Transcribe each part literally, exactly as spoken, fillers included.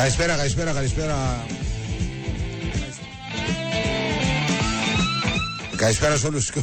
Καλησπέρα, καλησπέρα, καλησπέρα. Καλησπέρα σε όλους.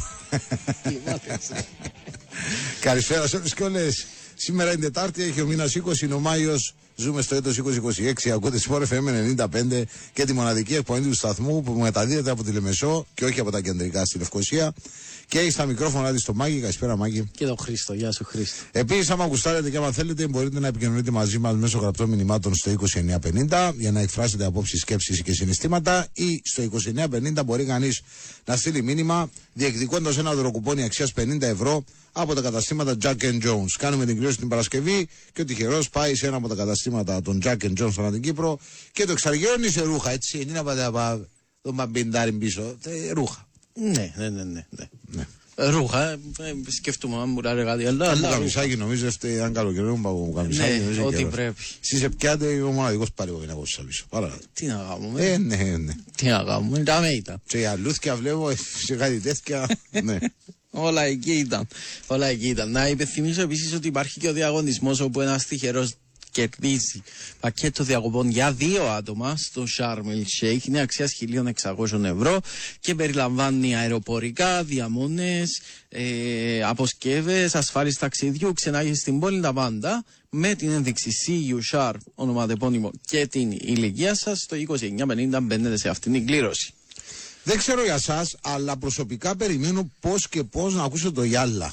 Καλησπέρα σε όλους και όλες. Σήμερα είναι Τετάρτη, έχει ο μήνας είκοσι, είναι ο Μάιος. Ζούμε στο έτος είκοσι είκοσι έξι. Ακούτε Sport εφ εμ ενενήντα πέντε και τη μοναδική εκπομπή του σταθμού που μεταδίδεται από τη Λεμεσό και όχι από τα κεντρικά στη Λευκοσία. Και έχει στα μικρόφωνα της το Μάκη. Καλησπέρα, Μάκη. Και τον Χρήστο. Γεια σου, Χρήστο. Επίσης, άμα γουστάρετε και άμα θέλετε, μπορείτε να επικοινωνείτε μαζί μας μέσω γραπτών μηνυμάτων στο είκοσι εννιά πενήντα για να εκφράσετε απόψεις, σκέψεις και συναισθήματα, ή στο είκοσι εννιά πενήντα μπορεί κανείς να στείλει μήνυμα διεκδικώντας ένα δωροκουπόνι αξίας πενήντα ευρώ από τα καταστήματα Jack and Jones. Κάνουμε την κλήρωση την Παρασκευή και ο τυχερός πάει σε ένα από τα καταστήματα των Jack and Jones ανά την Κύπρο και το εξαργυρώνει σε ρούχα. Έτσι, είναι να πάτε το μπαμπιντάρι πίσω. Ρούχα. Ναι, ναι, ναι, ναι. ναι. Ρούχα, ε, σκέφτομαι αν μου ράρε κάτι άλλο. Αν καμισάκι νομίζω ότι αν καλοκαιρινό μου καμισάκι. Ναι, ό,τι πρέπει. Στις επιάτε είμαι ο μοναδικός πάρει που είναι από σας πίσω. Τι να κάνουμε. Ε, ναι, ναι. Τι να κάνουμε, τα με ήταν. Και οι αλούθκια βλέπω σε κάτι τέτοια, ναι. Όλα εκεί ήταν. Όλα εκεί ήταν. Να υπενθυμίσω επίσης ότι υπάρχει και ο διαγωνισμός όπου ένας τυχερός κερδίζει πακέτο διακοπών για δύο άτομα στο Sharm el Sheikh. Είναι αξίας χίλια εξακόσια ευρώ και περιλαμβάνει αεροπορικά, διαμονές, ε, αποσκεύες, ασφάλιση ταξιδιού, ξενάγηση στην πόλη, τα πάντα με την ένδειξη See You Sharm, ονοματεπώνυμο και την ηλικία σας. Στο είκοσι εννιά πενήντα μπαίνετε σε αυτήν την κλήρωση. Δεν ξέρω για σας, αλλά προσωπικά περιμένω πώς και πώς να ακούσω το Γιάλα.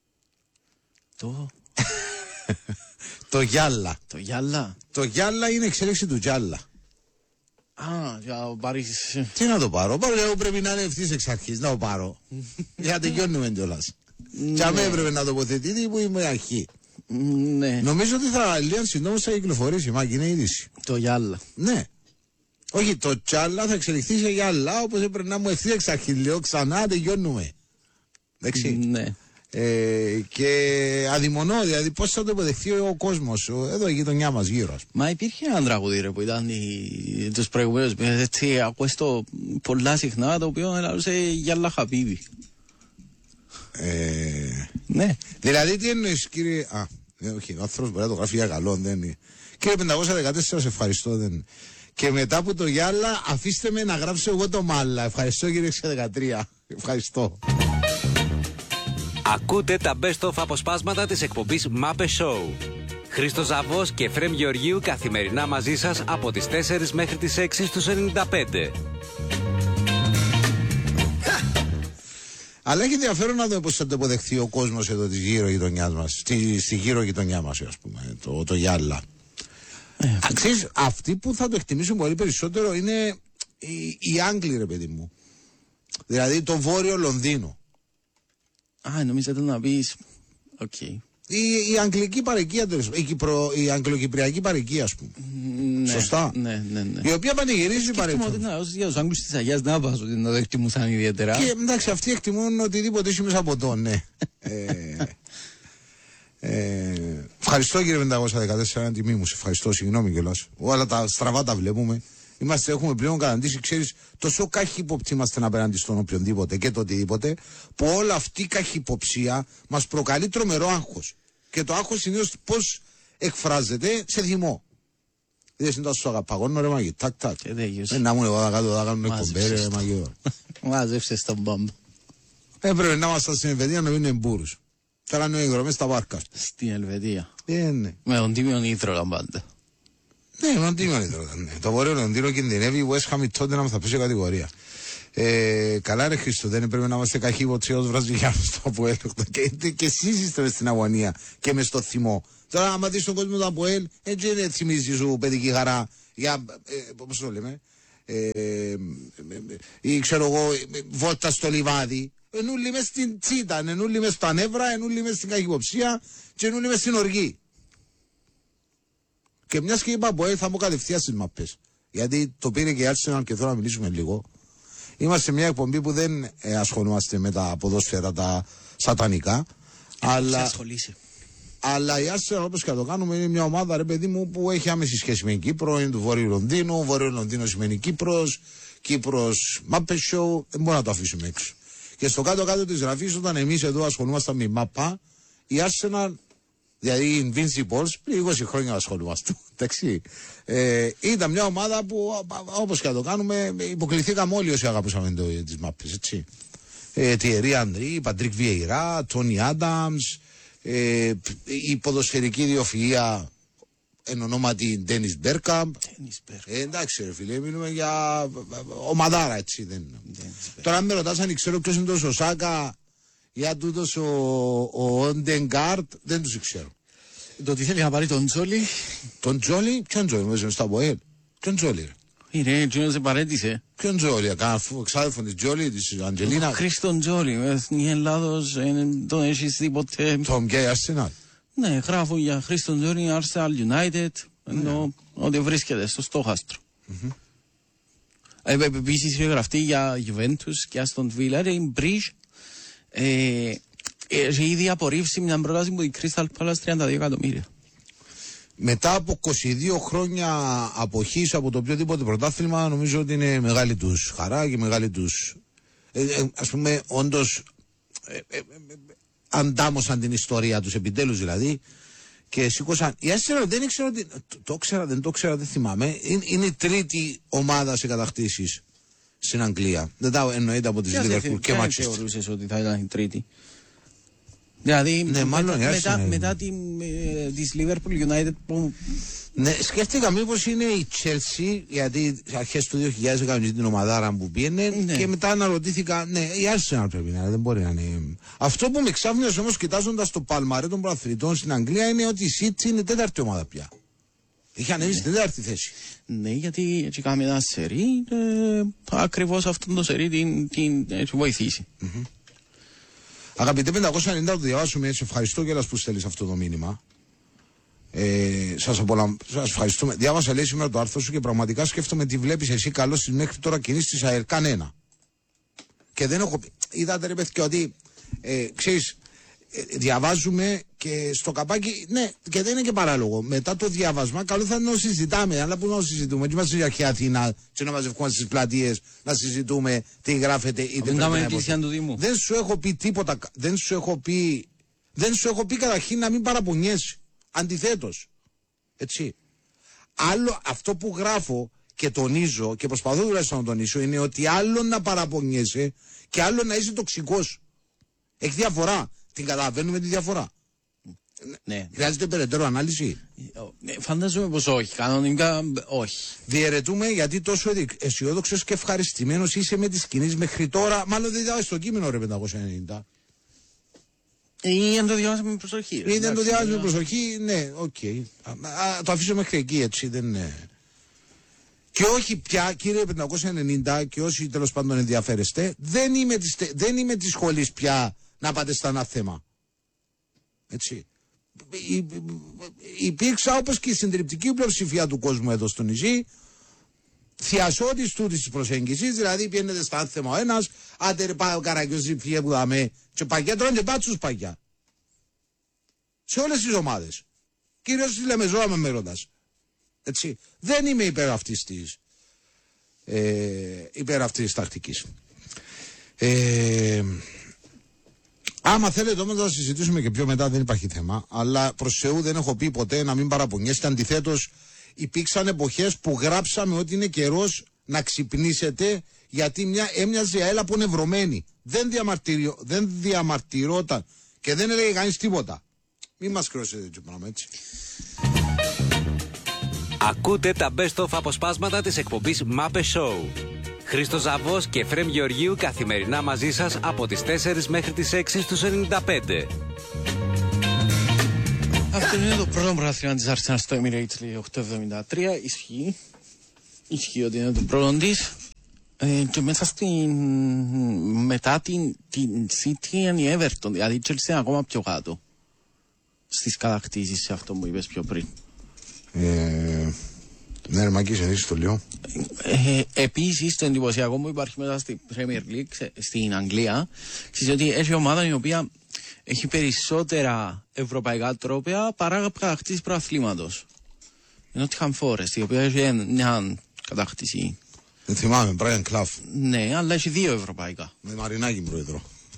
Το... Το Γιάλα. Το Γιάλα. Το Γιάλα είναι εξέλιξη του Γιάλα. Α, για να πάρεις... Τι να το πάρω, πάρω εγώ πρέπει να είναι ευθύς εξ αρχής, να το πάρω. Για να τελειώνουμε κιόλας. Και αν έπρεπε να τοποθετηθεί που είμαι αρχή. Ναι. Νομίζω ότι θα λίγο συντόμως θα κυκλοφορήσει, Μάκη, είναι είδηση. Το Γιάλα. Ναι. Όχι, το Τσάλα θα εξελιχθεί σε Γιάλα, όπως έπρεπε να μου ευθύ εξ αρχής, λέω ξανά τελειώνουμε. Εντάξει. Ναι. Ε, και αδειμονώ, δηλαδή πώς θα το υποδεχθεί ο κόσμος, εδώ η γειτονιά μας γύρω. Μα υπήρχε ένα τραγούδι ρε, που ήταν οι, τους προηγούμενους, έτσι ακούω το πολλά συχνά, το οποίο έλαβε Γιάλα Χαπίβι. Ε, ναι. Δηλαδή τι εννοείς κύριε, α, ε, όχι, ο άνθρωπος μπορεί να το γράφει για καλό, δεν είναι. Κύριε πεντακόσια δεκατέσσερα, σε ευχαριστώ, δεν. Και μετά από το Γιάλα αφήστε με να γράψω εγώ το Μάλα. Ευχαριστώ κύριε εξήντα δεκατρία. Ευχαριστώ. Ακούτε τα best of αποσπάσματα της εκπομπής Muppet Show. Χρήστος Ζαβός και Εφραίμ Γεωργίου καθημερινά μαζί σας από τις τέσσερις μέχρι τις έξι στους ενενήντα πέντε. Αλλά έχει ενδιαφέρον να δούμε πώς θα το υποδεχθεί ο κόσμος εδώ της γύρω γειτονιάς μας. Στη, στη γύρω γειτονιά μας, ας πούμε, το, το Γιάλα. Ε, Αξίζει, αυτοί που θα το εκτιμήσουν πολύ περισσότερο είναι οι, οι Άγγλοι, ρε παιδί μου. Δηλαδή το βόρειο Λονδίνο. Α, νομίζετε να πεις. Οκ. Okay. Η, η αγγλική παροικία, η, Κυπρο, η αγγλοκυπριακή παροικία, ας πούμε. Ναι, σωστά. Ναι, ναι, ναι. Η οποία πανηγυρίζει παρελθόν. Για τους Άγγλους της Αγίας δεν βάζω ότι να το εκτιμούσαν ιδιαίτερα. Και εντάξει, αυτοί εκτιμούν οτιδήποτε είσαι μέσα από τον, ναι. ε, ε, ευχαριστώ κύριε πεντακόσια δεκατέσσερα, είναι τιμή μου, σε ευχαριστώ, συγγνώμη κιόλας. Όλα τα στραβά τα βλέπουμε. Είμαστε, έχουμε πλέον καταντήσει, ξέρεις, τόσο καχυποψοί είμαστε απέναντι στον οποιονδήποτε και το οτιδήποτε, που όλη αυτή η καχυποψία μας προκαλεί τρομερό άγχος. Και το άγχος συνήθως πώς εκφράζεται σε θυμό. Δεν είναι τόσο αγαπαγόνο, ρε Μαγί, τάκ τάκ. Ε, να μου εγώ θα κάτω, θα κάνουμε εκπομπέ, ρε Μαγί. Μάζεψες τον μπαμπ. Έπρεπε να είμαστε στην Ελβετία να μείνουν εμπόρους. Τώρα είναι οι γρομές στα βάρκα. Στην Ελβετία. Ε, ναι. Με τον τίμιον ήθρολα πάντα. Ναι, με τι είναι ναι. Το βορείο Λονδίνο κινδυνεύει, η West Ham τότε να θα πει σε κατηγορία. Ε, καλά ρε Χριστό, δεν πρέπει να είμαστε καχύποτσοι ως Βραζιλιάνους το Αποέλ. Και, και εσείς είστε μες στην αγωνία και μες στο θυμό. Τώρα άμα δεις τον κόσμο του Αποέλ, έτσι δεν θυμίζει σου παιδική χαρά για, ε, πώς το λέμε, ε, ε, ή ξέρω εγώ, βόλτα στο λιβάδι. Ενούλοι μες στην τσίτα, ενούλοι μες στα νεύρα, ενούλοι μες στην καχυποψία και ενούλοι μες στην οργή. Και μιας και είπα από θα μου κατευθείαν στις μαπές. Γιατί το πήρε και η Arsenal και θέλω να μιλήσουμε λίγο. Είμαστε μια εκπομπή που δεν ε, ασχολούμαστε με τα ποδόσφαιρα τα σατανικά. Αλλά, αλλά η Arsenal, όπως και να το κάνουμε, είναι μια ομάδα, ρε παιδί μου, που έχει άμεση σχέση με την Κύπρο. Είναι του Βορείου Λονδίνου. Βορείου Λονδίνου σημαίνει Κύπρος. Κύπρος Muppet Show. Δεν μπορούμε να το αφήσουμε έξω. Και στο κάτω-κάτω της γραφής, όταν εμείς εδώ ασχολούμαστε με μάπα, η Arsenal Δηλαδή οι Invincibles πριν είκοσι χρόνια ασχολούμαστε. Εντάξει. Ε, ήταν μια ομάδα που όπως και να το κάνουμε υποκληθήκαμε όλοι όσοι αγαπούσαμε τις μάπες. Έτσι. Ε, Τιερί Ανδρή, Πατρίκ Βιεϊρά, Τόνι Άνταμς, ε, η ποδοσφαιρική ιδιοφυΐα εν ονόματι Ντένις Μπέρκαμπ. Ε, εντάξει ρε φίλε, μιλούμε για ομαδάρα έτσι. Δεν... Τώρα αν με ρωτάς αν ξέρω ποιος είναι το Σάκα για τούτος ο, ο Όντεγκάρτ, δεν τους ξέρω. Το τι θέλει να πάρει τον Τζόλι. Τον Τζόλι, ποιον Τζόλι, μου έζησε στα Ποέλ. Ποιον Τζόλι ρε. Είναι, Τζόλι σε παρέτησε. Ποιον Τζόλι, κάνα εξάδελφο της Τζόλι, της Αντζελίνα. Χρήστον Τζόλι, η Εθνική Ελλάδος, τον έχεις δει ποτέ. Τον Γκέι Αρσενάλ. Ναι, γράφω για Χρήστον Τζόλι, Arsenal United, ενώ ότι βρίσκεται στο στόχαστρο. Επίσης είχε γραφτεί για Juventus και Aston Villa, η Μπρίζ. Έχει ήδη απορρίψει μια πρόταση που η Crystal Palace τριάντα δύο εκατομμύρια. Μετά από είκοσι δύο χρόνια αποχής από το οποιοδήποτε πρωτάθλημα, νομίζω ότι είναι μεγάλη τους χαρά και μεγάλη τους, ε, ε, ας πούμε, όντως ε, ε, ε, αντάμωσαν την ιστορία τους, επιτέλους δηλαδή, και σήκωσαν. Η Arsenal δεν ήξερα ότι, το, το ξέρα, δεν το ξέρα, δεν θυμάμαι, είναι, είναι η τρίτη ομάδα σε κατακτήσεις στην Αγγλία. Δεν τα εννοείται από τις Liverpool και Manchester. Δεν θεωρούσες ότι θα ήταν η τρίτη. Δηλαδή ναι, μετά, μετά, είναι. μετά την, ε, της Liverpool United που... Ναι, σκέφτηκα μήπως είναι η Chelsea, γιατί αρχές του δύο χιλιάδες έκαναν την ομαδάρα που πήγαινε, ναι. Και μετά αναρωτήθηκα, ναι, η Arsenal πρέπει να είναι, δεν μπορεί να είναι. Αυτό που με ξάφνιασε όμως κοιτάζοντας το παλμαρέ των προαθλητών στην Αγγλία είναι ότι η City είναι τέταρτη ομάδα πια. Είχε ανέβει στην τέταρτη θέση. Ναι, γιατί έτσι κάνουμε ένα σερί, ε, ακριβώς αυτό το σερί την, την, την έχει βοηθήσει. Mm-hmm. Αγαπητέ πεντακόσια ενενήντα, το διαβάσουμε, σε ευχαριστώ κιόλας που στέλνεις αυτό το μήνυμα. Ε, σας, απολαμ... σας ευχαριστούμε. Διάβασα λέει σήμερα το άρθρο σου και πραγματικά σκέφτομαι τι βλέπεις εσύ καλώς στις μέχρι τώρα κινήσεις της ΑΕΛ. Κανένα. Και δεν έχω πει. Είδατε ρε παιδιά ότι ε, ξέρεις, ε, διαβάζουμε και στο καπάκι, ναι, και δεν είναι και παράλογο. Μετά το διάβασμα, καλό θα είναι να συζητάμε. Αλλά πού να συζητούμε, και είμαστε στην αρχή Αθήνα, και να μαζευκόμαστε στις πλατείες, να συζητούμε τι γράφεται ή δεν γράφεται. Δεν σου έχω πει τίποτα. Δεν σου έχω πει, δεν σου έχω πει καταρχήν να μην παραπονιέσαι. Αντιθέτως. Έτσι. Άλλο αυτό που γράφω και τονίζω και προσπαθώ τουλάχιστον να τονίσω είναι ότι άλλο να παραπονιέσαι και άλλο να είσαι τοξικός. Έχει διαφορά. Την καταλαβαίνουμε τη διαφορά. Ναι. Χρειάζεται περαιτέρω ανάλυση. Ναι, φαντάζομαι πως όχι. Κανονικά όχι. Διαιρετούμε γιατί τόσο αισιόδοξος και ευχαριστημένος είσαι με τις κινήσεις μέχρι τώρα. Μάλλον δεν διάβασες το κείμενο ρε πεντακόσια ενενήντα. Ή δεν το διάβασαμε με προσοχή. Ή δεν το διάβασαμε με προσοχή, ναι, οκ. Okay. Το αφήσω μέχρι εκεί, έτσι, δεν είναι. Και όχι πια, κύριε πεντακόσια ενενήντα, και όσοι τέλος πάντων ενδιαφέρεστε, δεν είμαι της, δεν είμαι της σχολής πια να πάτε στα ένα θέμα. Έτσι. Υπήρξα όπως και η συντριπτική πλειοψηφία του κόσμου εδώ στο νησί, θειασότης τούτης της προσέγγισης, δηλαδή πιένετε στα θέμα ο ένας, άντε ρε πάει ο Καραγκιόζη φύγε που δαμε, και παγιά τρώνε και πάτσους παγιά. Σε όλες τις ομάδες. Κυρίως τις λέμε ζώα με μέροντας. Έτσι. Δεν είμαι υπέρ αυτής της, ε, υπέρ αυτής της τακτικής. Ε, άμα θέλετε όμως να συζητήσουμε και πιο μετά, δεν υπάρχει θέμα, αλλά προς Θεού δεν έχω πει ποτέ να μην παραπονιέστε. Αντιθέτως, υπήρξαν εποχές που γράψαμε ότι είναι καιρός να ξυπνήσετε, γιατί μια έμοιαζε αέλα πονευρωμένη. Δεν, διαμαρτυρω, δεν διαμαρτυρόταν και δεν έλεγε κανείς τίποτα. Μην μας κρόσετε έτσι πράγμα, έτσι. Ακούτε τα best of αποσπάσματα της εκπομπής Μάπε Show. Χρήστος Ζαβός και Φρέμ Γεωργίου καθημερινά μαζί σας από τις τέσσερις μέχρι τις έξι στους ενενήντα πέντε. Αυτό είναι το πρώτο πρωτάθλημα της Arsenal στο Emirates, λέει οκτακόσια εβδομήντα τρία. Ισχύει. Ισχύει ότι είναι το πρώτο της. Ε, και μέσα στην... μετά την, την City είναι η Everton. Δηλαδή η Chelsea είναι ακόμα πιο κάτω στις κατακτήσεις σε αυτό που είπες πιο πριν. Ε, ναι ρε Μάκη, ενίξεις το λίγο. Ε, επίσης το εντυπωσιακό που υπάρχει μέσα στη Premier League στην Αγγλία, ξέρεις ότι έχει ομάδα η οποία έχει περισσότερα ευρωπαϊκά τρόπαια παρά κατακτήσεις προαθλήματος. Ενώ τη Nottingham Forest, η οποία έχει μια κατακτήση. Δεν θυμάμαι, Brian Clough. Ναι, αλλά έχει δύο ευρωπαϊκά. Με Μαρινάκη πρόεδρο.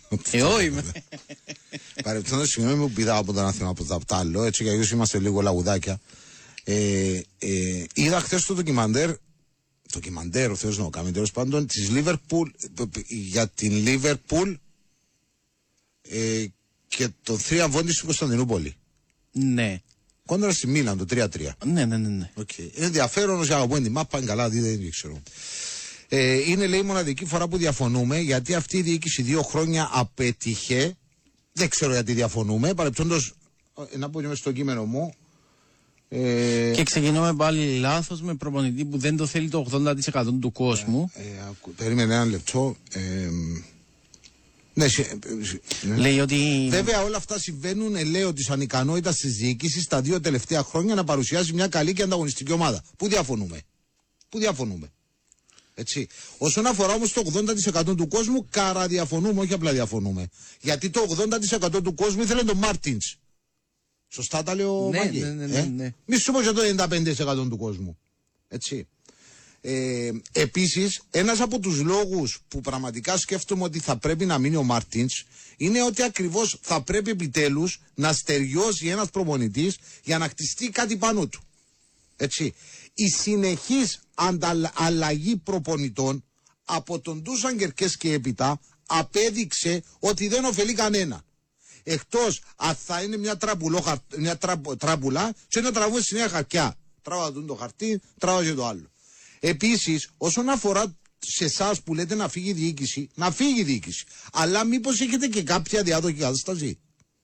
Ε, όχι. Παρεπτόντως, συγγνώμη μου πηδάω από το ένα θέμα από το άλλο, έτσι για όσοι είμαστε λίγο λαγουδάκια. Ε, ε, είδα χθες το ντοκιμαντέρ, ντοκιμαντέρ, ο Θεός να το κάνει, τέλος πάντων, της Λίβερπουλ, για την Λίβερπουλ ε, και το θρίαμβό της στην Κωνσταντινούπολη. Ναι. Κόντρα στη Μίλαν, το τρία τρία. Ναι, ναι, ναι. ναι. Okay. Είναι ενδιαφέρον όσοι αγαπούν τη μάπα, είναι καλά, δει, δεν ξέρω. Ε, είναι, λέει, η μοναδική φορά που διαφωνούμε, γιατί αυτή η διοίκηση δύο χρόνια απέτυχε. Δεν ξέρω γιατί διαφωνούμε. Παρεπτόντως, να πω και μέσα στο κείμενο μου. Ε, και ξεκινούμε πάλι λάθος με προπονητή που δεν το θέλει το ογδόντα τοις εκατό του κόσμου. Ε, ε, περίμενε ένα λεπτό. Ε, ναι, ναι. Λέει ότι... Βέβαια όλα αυτά συμβαίνουν, ε, λέω, της ανικανότητας της διοίκησης τα δύο τελευταία χρόνια να παρουσιάσει μια καλή και ανταγωνιστική ομάδα. Πού διαφωνούμε. Πού διαφωνούμε. Έτσι. Όσον αφορά όμως το ογδόντα τοις εκατό του κόσμου, κάρα διαφωνούμε, όχι απλά διαφωνούμε. Γιατί το ογδόντα τοις εκατό του κόσμου ήθελε τον Μάρτινς. Σωστά τα λέω, ναι, Μάγκη. Ναι, ναι, ναι, ναι. Ε? Μη σου πω για το ενενήντα πέντε τοις εκατό του κόσμου. Έτσι. Ε, επίσης, ένας από τους λόγους που πραγματικά σκέφτομαι ότι θα πρέπει να μείνει ο Μάρτινς είναι ότι ακριβώς θα πρέπει επιτέλους να στεριώσει ένας προπονητής για να χτιστεί κάτι πάνω του. Έτσι. Η συνεχής ανταλ, αλλαγή προπονητών από τον Ντούσαν Κερκές και έπειτα απέδειξε ότι δεν ωφελεί κανένα. Εκτός αν θα είναι μια, τραμπουλό, μια τρα, τραμπουλά και να τραβούν στη νέα χαρτιά. Τράβα το χαρτί, τράβα και το άλλο. Επίσης, όσον αφορά σε εσάς που λέτε να φύγει η διοίκηση, να φύγει η διοίκηση. Αλλά μήπως έχετε και κάποια διάδοχη κατάσταση.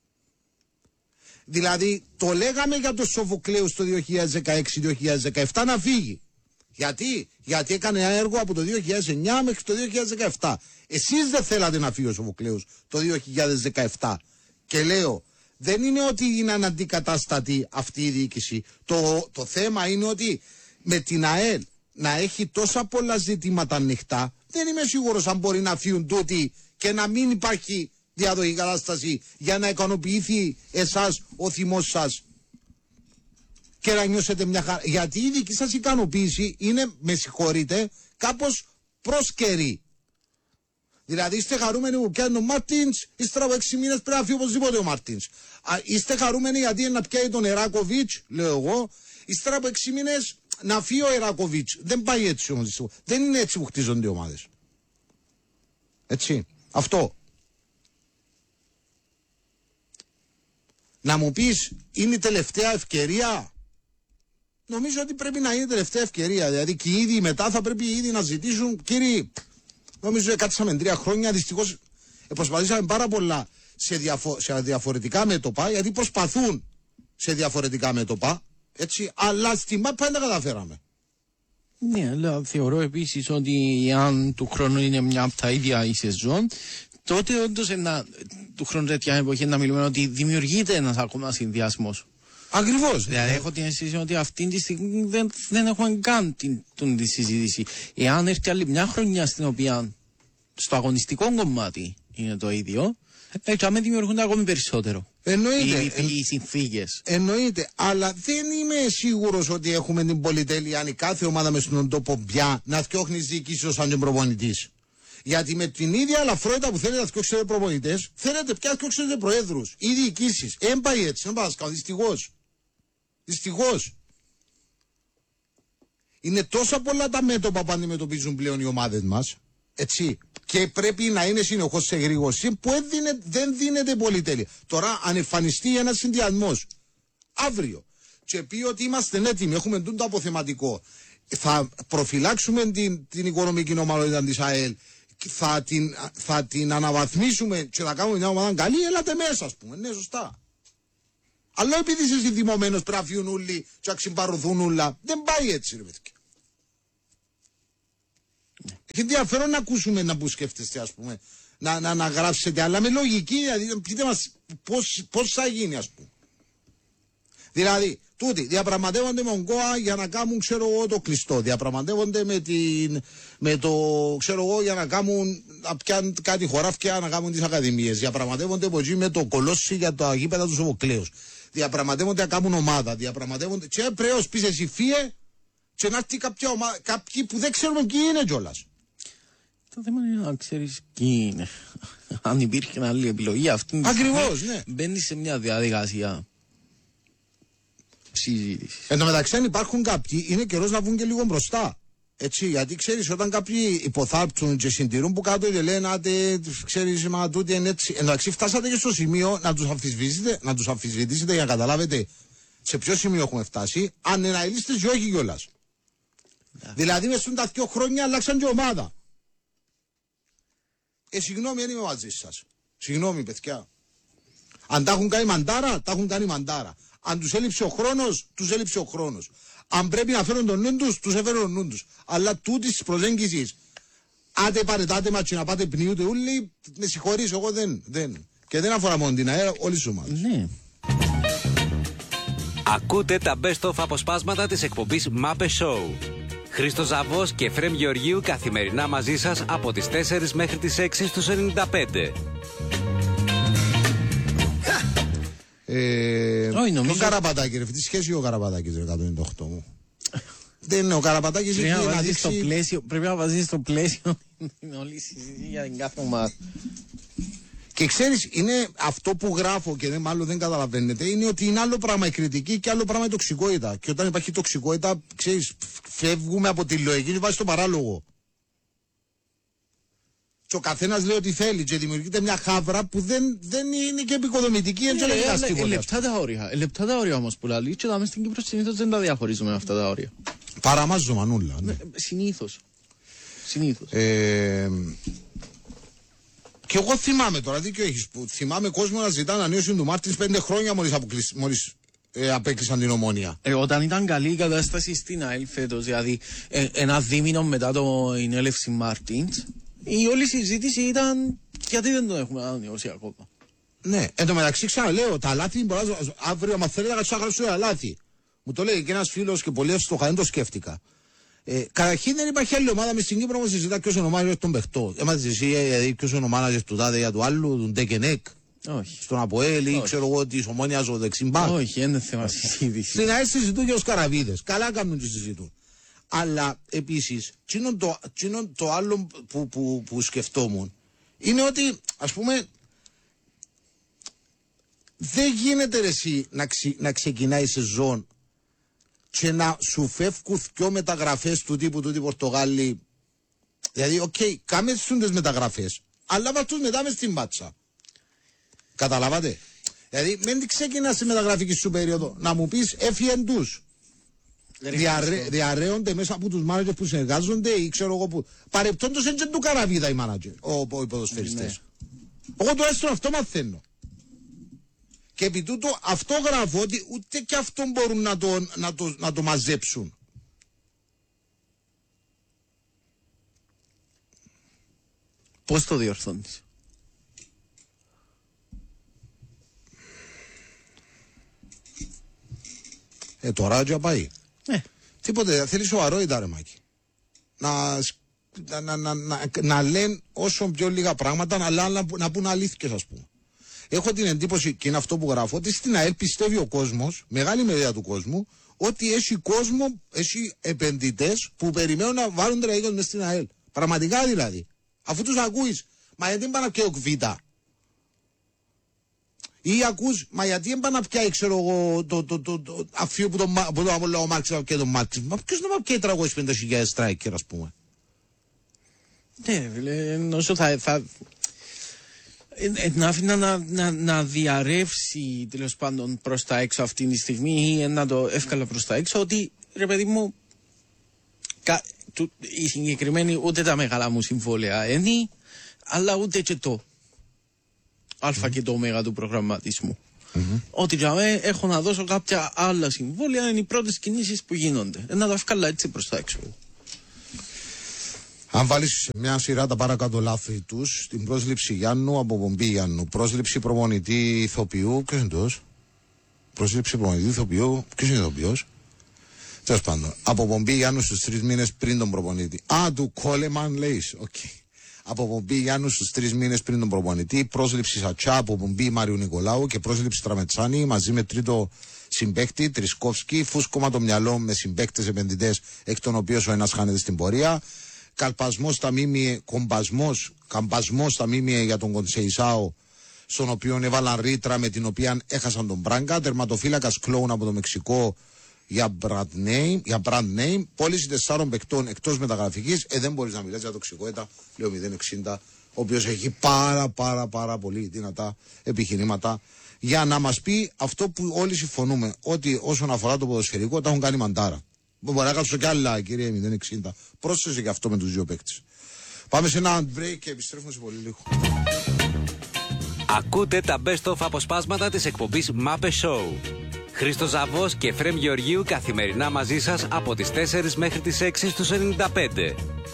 Δηλαδή, το λέγαμε για το Σοφοκλέους το δύο χιλιάδες δεκαέξι δύο χιλιάδες δεκαεπτά να φύγει. Γιατί? Γιατί έκανε ένα έργο από το δύο χιλιάδες εννιά μέχρι το δύο χιλιάδες δεκαεπτά. Εσείς δεν θέλατε να φύγει ο Σοφοκλέους το δύο χιλιάδες δεκαεπτά. Και λέω, δεν είναι ότι είναι αναντικατάστατη αυτή η διοίκηση. Το, το θέμα είναι ότι με την ΑΕΛ να έχει τόσα πολλά ζητήματα ανοιχτά, δεν είμαι σίγουρος αν μπορεί να φύγουν τούτοι και να μην υπάρχει διαδοχή κατάσταση για να ικανοποιηθεί εσάς ο θυμός σας και να νιώσετε μια χαρά. Γιατί η δική σας ικανοποίηση είναι, με συγχωρείτε, κάπως προσκαιρή. Δηλαδή είστε χαρούμενοι που πιάνει ο Μάρτινς, ύστερα από έξι μήνες πρέπει να φύγει οπωσδήποτε ο Μάρτινς. Είστε χαρούμενοι γιατί είναι να πιάει τον Εράκοβιτς, λέω εγώ, ύστερα από έξι μήνες να φύγει ο Εράκοβιτς. Δεν πάει έτσι όμως. Δεν είναι έτσι που χτίζονται οι ομάδες. Έτσι. Αυτό. Να μου πεις, είναι η τελευταία ευκαιρία. Νομίζω ότι πρέπει να είναι η τελευταία ευκαιρία. Δηλαδή και οι ίδιοι μετά θα πρέπει οι ίδιοι να ζητήσουν, κύριοι, νομίζω ότι κάτσαμε τρία χρόνια, δυστυχώς προσπαθήσαμε πάρα πολλά σε, διαφο- σε διαφορετικά μέτωπα, γιατί προσπαθούν σε διαφορετικά μέτωπα, έτσι, αλλά στη ΜΑΠ δεν τα καταφέραμε. Ναι, αλλά θεωρώ επίσης ότι αν του χρόνου είναι μια από τα ίδια η σεζόν, τότε όντως ένα, του χρόνου τέτοια εποχή να μιλούμε ότι δημιουργείται ένας ακόμα συνδυασμός. Ακριβώς. Δηλαδή έχω την αίσθηση ότι αυτή τη στιγμή δεν, δεν έχουμε καν την, την, τη συζήτηση. Εάν έρθει άλλη μια χρονιά στην οποία στο αγωνιστικό κομμάτι είναι το ίδιο, έτσι άμα δημιουργούνται ακόμη περισσότερο. Εννοείται. Οι, οι, οι συνθήκες. Εννοείται. Αλλά δεν είμαι σίγουρος ότι έχουμε την πολυτέλεια αν η κάθε ομάδα μες στον τόπο πια να φτιάχνει διοικήσεις σαν τον προπονητής. Γιατί με την ίδια ελαφρότητα που θέλετε να φτιάξετε προπονητές, θέλετε πια να φτιάξετε προέδρους ή διοικήσεις. Εν πάει έτσι, δεν πάει να δυστυχώς. Δυστυχώς. Είναι τόσα πολλά τα μέτωπα που αντιμετωπίζουν πλέον οι ομάδες μας, έτσι, και πρέπει να είναι συνεχώς σε γρήγορση που δεν, δεν δίνεται πολυτέλεια. Τώρα αν εμφανιστεί ένας συνδυασμός αύριο και πει ότι είμαστε έτοιμοι, έχουμε το αποθεματικό, θα προφυλάξουμε την, την οικονομική ομαλότητα της ΑΕΛ, θα την, θα την αναβαθμίσουμε και θα κάνουμε μια ομάδα καλή, έλατε μέσα, ας πούμε. Ναι, σωστά. Αλλά επειδή είσαι συνδημωμένος πρέπει να φύγουν όλοι και να ξυμπαρρωθούν όλα, δεν πάει έτσι, ρε παιδιά. Έχει ενδιαφέρον να ακούσουμε να που σκέφτεστε, ας πούμε, να, να, να γράψετε, αλλά με λογική, δηλαδή, πείτε μας πώς, πώς θα γίνει, ας πούμε. Δηλαδή, τούτοι διαπραγματεύονται με τον ΚΟΑ για να κάνουν, ξέρω εγώ, το κλειστό. Διαπραγματεύονται με, την, με το, ξέρω εγώ, για να κάνουν, να πιάνουν κάτι χωράφια, να κάνουν τις ακαδημίες. Διαπραγματεύονται από εκεί με το Κολόσι για τα γήπεδα του Σοφοκλέους. Διαπραγματεύονται να κάνουν ομάδα. Διαπραγματεύονται. Και πρέπει να πει εσύ φύε, και να έρθει κάποια ομάδα, κάποιοι που δεν ξέρουμε ποιοι είναι κιόλας. Το θέμα είναι να ξέρεις ποιοι είναι. Αν υπήρχε άλλη επιλογή, αυτή ακριβώς, ναι. Μπαίνει σε μια διαδικασία συζήτηση. Εν τω μεταξύ, αν υπάρχουν κάποιοι, είναι καιρός να βγουν και λίγο μπροστά. Έτσι, γιατί ξέρεις, όταν κάποιοι υποθάλπτουν και συντηρούν που κάτω και λένε, άτε, ξέρεις, μα τούτοι είναι έτσι. Εν τω μεταξύ, φτάσατε και στο σημείο να τους αμφισβητήσετε, να τους αμφισβητήσετε για να καταλάβετε σε ποιο σημείο έχουμε φτάσει, αν είναι αελίστες και όχι κιόλας. Yeah. Δηλαδή, μες τα δύο χρόνια αλλάξαν και ομάδα. Ε, συγγνώμη, δεν είμαι μαζί σας. Συγγνώμη, παιδιά. Αν τα έχουν κάνει μαντάρα, τα έχουν κάνει μαντάρα. Αν τους έλειψε ο χρόνος, τους έλειψε ο χρόνος. Αν πρέπει να φέρουν τον νου τους, τους έφερουν τον νου τους. Αλλά τούτης της προσέγγισης, άτε παρετάτε μας και να πάτε πνιούτε όλοι, με συγχωρείς, εγώ δεν, δεν. Και δεν αφορά μόνο την ΑΕΡ, όλες τις ομάδες. Ναι. Ακούτε τα best of αποσπάσματα της εκπομπής Μάπε Show. Χρήστος Ζαβός και Εφραίμ Γεωργίου καθημερινά μαζί σας από τις τέσσερις μέχρι τις έξι στους ενενήντα πέντε. Ε, Όχι, νομίζω... Τον Καραπατάκη, ρε, τι σχέση ο Καραπατάκης, ρε, εκατόν ενενήντα οκτώ μου. Δεν είναι ο Καραπατάκης, πρέπει έχει να να βάζει δείξει... στο πλαίσιο, πρέπει να βάζει στο πλαίσιο είναι όλη η συζήτηση για την κάθε ομάδα. Και ξέρεις, είναι αυτό που γράφω και δεν, μάλλον δεν καταλαβαίνετε, είναι ότι είναι άλλο πράγμα η κριτική και άλλο πράγμα η τοξικότητα. Και όταν υπάρχει τοξικότητα, ξέρεις, φεύγουμε από τη λογική και βάζει το παράλογο. Και ο καθένας λέει ότι θέλει και δημιουργείται μια χάβρα που δεν, δεν είναι και επικοδομητική, έτσι δεν λέγεται τίποτα. Λεπτά τα όρια, λεπτά τα όρια όμως που λέει και δάμε στην Κύπρο συνήθως δεν τα διαχωρίζουμε αυτά τα όρια. Παραμάζω μανούλα, ναι. Συνήθως. Συνήθως. Ε, και εγώ θυμάμαι τώρα, δίκιο έχεις, που θυμάμαι κόσμο να ζητά ανανέωση του Μάρτινς πέντε χρόνια μόλις, αποκλεισ, μόλις ε, απέκλεισαν την Ομόνια. Ε, όταν ήταν καλή η κατάσταση στην ΑΕΛ φέτος, δηλαδή ε, ένα δίμηνο μετά το ενέλευση Μάρτινς, η όλη συζήτηση ήταν γιατί δεν τον έχουμε ανανεώσει ακόμα. Ναι, εν τω μεταξύ ξαναλέω, τα λάθη μπορεί να. Αύριο, άμα θέλει να γράψω ένα λάθη. Μου το λέει και ένας φίλος και πολύ εύστοχα, δεν το σκέφτηκα. Ε, καταρχήν δεν υπάρχει άλλη ομάδα με στην Κύπρο που συζητά ποιος είναι ο μάνατζερ των παιχτών. Έμαθες εσύ, δηλαδή ποιος είναι ο μάνατζερ του τάδε για του άλλου, του Ντεκενέκ. Όχι. Στον Αποέλ ή ξέρω εγώ της Ομόνιας ο δεξιμπάκ. Όχι, είναι θέμα συζήτηση. Στην ΑΕΣ συζητούν και ως καραβίδες. Καλά κάνουν και συζητούν. Αλλά επίσης, το, το άλλο που, που, που σκεφτόμουν είναι ότι, ας πούμε, δεν γίνεται ρε εσύ να, ξε, να ξεκινάει η σεζόν και να σου φεύγουν δυο μεταγραφές του τύπου του Πορτογάλη. Δηλαδή, οκ, okay, κάμε τις μεταγραφές, αλλά βάζουν μετά μες στην μάτσα. Καταλάβατε. Δηλαδή, μην ξεκινάς τη μεταγραφική σου περίοδο να μου πεις έφυγαν τους. Διαρρέ, διαρρέονται μέσα από τους μάνατζερ που συνεργάζονται ή ξέρω εγώ που. Παρεπτόντως έτσι του καραβίδα οι μάνατζερ, ο, οι ποδοσφαιριστές. Ναι. Εγώ τουλάχιστον αυτό μαθαίνω. Και επί τούτο αυτό γράφω ότι ούτε και αυτό μπορούν να το, να το, να το μαζέψουν. Πώς το διορθώνεις? Ε, τώρα έτσι πάει. Ναι. Τίποτε, θέλει σοβαρό η Μάκη. Να, να, να, να, να, να λένε όσο πιο λίγα πράγματα, αλλά να, να πούν αλήθικες, ας πούμε. Έχω την εντύπωση, και είναι αυτό που γράφω, ότι στην ΑΕΛ πιστεύει ο κόσμος, μεγάλη μερίδα του κόσμου, ότι έχει κόσμο, έχει επενδυτές που περιμένουν να βάλουν τραγικούς μες στην ΑΕΛ. Πραγματικά δηλαδή. Αφού τους ακούεις, μα γιατί δεν πάνε να πιέει ο Κβίτα. Ή ακούς, μα γιατί δεν πάνε να πιάει, ξέρω εγώ, το, το, το, το αφείο που τον το, ο Μάρξ και τον Μάρξ. Μα ποιος να πιάει τριακόσιες πενήντα χιλιάδες στράικερ, ας πούμε. Ναι, φίλε, όσο θα... θα... Ε, να αφήνα να, να, να διαρρεύσει τέλος πάντων προς τα έξω αυτή τη στιγμή ή να το εύκολα προς τα έξω ότι ρε παιδί μου κα, του, η συγκεκριμένη ούτε τα μεγάλα μου συμβόλαια είναι αλλά ούτε και το α mm-hmm. και το ω του προγραμματισμού mm-hmm. ότι για μέ έχω να δώσω κάποια άλλα συμβόλαια είναι οι πρώτες κινήσεις που γίνονται ε, να το εύκολα έτσι προς τα έξω. Αν βάλεις μια σειρά τα παρακάτω λάθη τους, την πρόσληψη Γιάννου, αποπομπή Γιάννου, πρόσληψη προπονητή ηθοποιού, ποιος είναι τος? Πρόσληψη προπονητή ηθοποιού, ποιος είναι ηθοποιός? Τέλος πάντων, αποπομπή Γιάννου στους τρεις μήνες πριν τον προπονητή. Α, του Κόλεμαν λέεις, οκ. Okay. Αποπομπή Γιάννου στους τρεις μήνες πριν τον προπονητή, πρόσληψη Σατσά, αποπομπή Μάριου Νικολάου και πρόσληψη Τραμετσάνη μαζί με τρίτο συμπαίχτη Τρισκόφσκι, φούσκωμα το μυαλό με συμπαίκτες επενδυτές, εκ των οποίων ο ένας χάνεται στην πορεία. καλπασμός στα μίμιε, κομπασμός, καμπασμός στα μίμιε για τον Κονσεϊσάο, στον οποίο έβαλαν ρήτρα με την οποία έχασαν τον Μπράγκα. Τερματοφύλακας κλόουν από το Μεξικό για brand name, για brand name. Πώληση τεσσάρων παικτών εκτός μεταγραφικής. Ε, δεν μπορείς να μιλάς για τοξικότητα. Λέω μηδέν εξήντα, ο οποίος έχει πάρα πάρα πάρα πολύ δυνατά επιχειρήματα για να μας πει αυτό που όλοι συμφωνούμε, ότι όσον αφορά το ποδοσφαιρικό τα έχουν κάνει μαντάρα. Μπορεί να κάτσω κι άλλα, κύριε μηδέν εξήντα. Πρόσθεσε και αυτό με τους δύο παίκτες. Πάμε σε ένα break και επιστρέφουμε σε πολύ λίγο. Ακούτε τα best of αποσπάσματα της εκπομπής Μάπε Show. Χρήστος Ζαβός και Φρέμ Γεωργίου καθημερινά μαζί σας από τις τέσσερις μέχρι τις έξι στους ενενήντα πέντε.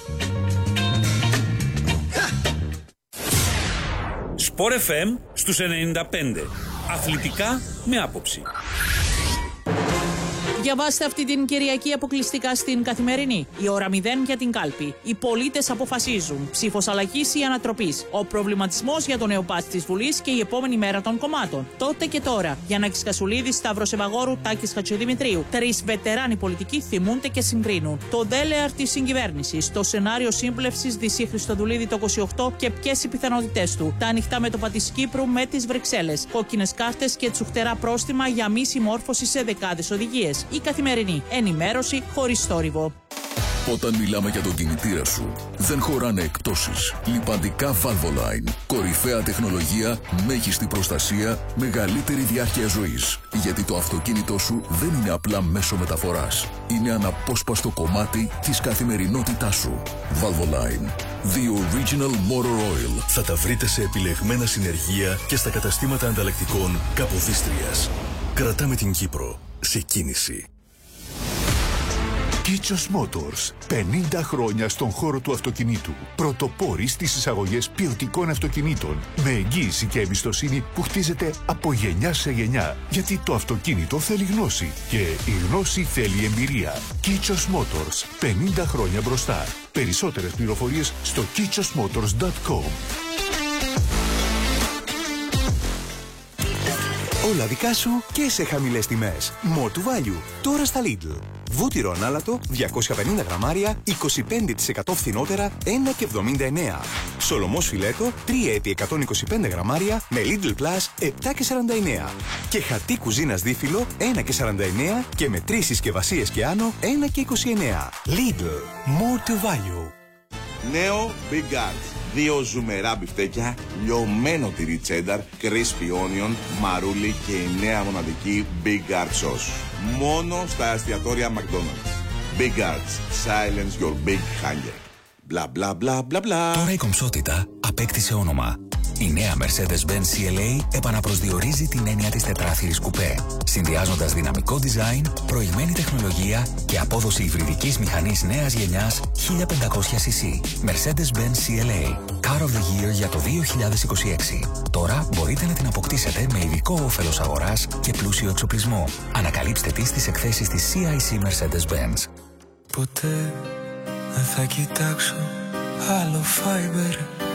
Σπορ εφ εμ στους ενενήντα πέντε. Αθλητικά με άποψη. Διαβάστε αυτή την Κυριακή αποκλειστικά στην Καθημερινή. Η ώρα μηδέν για την κάλπη. Οι πολίτες αποφασίζουν. Ψήφος αλλαγής ή ανατροπής. Ο προβληματισμός για το νέο πάτς της Βουλής και η επόμενη μέρα των κομμάτων. Τότε και τώρα. Γιάννακης Κασουλίδης, Σταύρος Ευαγόρου, Τάκης Χατζηδημητρίου. Τρεις βετεράνοι πολιτικοί θυμούνται και συγκρίνουν. Το δέλεαρ της συγκυβέρνησης. Το σενάριο σύμπλευσης Δυσσή Χριστοδουλίδη το είκοσι οκτώ και ποιες οι πιθανότητές του. Τα ανοιχτά μέτωπα της Κύπρου με τις Βρυξέλλες. Κόκκινες κάρτες και τσουχτερά πρόστιμα για μη συμμόρφωση σε δεκάδες οδηγίες. Η Καθημερινή. Ενημέρωση χωρίς θόρυβο. Όταν μιλάμε για τον κινητήρα σου, δεν χωράνε εκπτώσεις. Λιπαντικά Valvoline. Κορυφαία τεχνολογία, μέγιστη προστασία, μεγαλύτερη διάρκεια ζωής. Γιατί το αυτοκίνητό σου δεν είναι απλά μέσο μεταφοράς. Είναι αναπόσπαστο κομμάτι της καθημερινότητάς σου. Valvoline. The Original Motor Oil. Θα τα βρείτε σε επιλεγμένα συνεργεία και στα καταστήματα ανταλλακτικών Καποδίστριας. Κρατάμε την Κύπρο σε κίνηση. Κίτσος Motors. πενήντα χρόνια στον χώρο του αυτοκινήτου. Πρωτοπόροι στις εισαγωγές ποιοτικών αυτοκινήτων. Με εγγύηση και εμπιστοσύνη που χτίζεται από γενιά σε γενιά. Γιατί το αυτοκίνητο θέλει γνώση. Και η γνώση θέλει εμπειρία. Κίτσος Motors. πενήντα χρόνια μπροστά. Περισσότερες πληροφορίες στο κίτσος μότορς τελεία κομ. Όλα δικά σου και σε χαμηλές τιμές. More to value. Τώρα στα Lidl. Βούτυρο ανάλατο διακόσια πενήντα γραμμάρια, είκοσι πέντε τοις εκατό φθηνότερα, ένα και εβδομήντα εννέα. Σολομός φιλέτο τρία επί εκατόν είκοσι πέντε γραμμάρια με Lidl Plus επτά και σαράντα εννέα. Και χαρτί κουζίνας δίφυλλο ένα και σαράντα εννέα και με τρεις συσκευασίες και άνω ένα και είκοσι εννέα. Lidl. More to value. Νέο Big Arts. Δύο ζουμερά μπιφτέκια, λιωμένο τυρί τσένταρ, crispy onion, μαρούλι και η νέα μοναδική Big Arts sauce. Μόνο στα εστιατόρια McDonald's. Big Arts. Silence your big hunger. Μπλα μπλα μπλα μπλα μπλα. Τώρα η κομψότητα απέκτησε όνομα. Η νέα Mercedes-Benz σι ελ έι επαναπροσδιορίζει την έννοια της τετράθυρης κουπέ, συνδυάζοντας δυναμικό design, προηγμένη τεχνολογία και απόδοση υβριδικής μηχανής νέας γενιάς χίλια πεντακόσια σι. Mercedes-Benz σι ελ έι. Car of the Year για το δύο χιλιάδες είκοσι έξι. Τώρα μπορείτε να την αποκτήσετε με ειδικό όφελος αγοράς και πλούσιο εξοπλισμό. Ανακαλύψτε τη στις εκθέσεις της σι άι σι Mercedes-Benz. Ποτέ δεν θα κοιτάξω άλλο Fiber.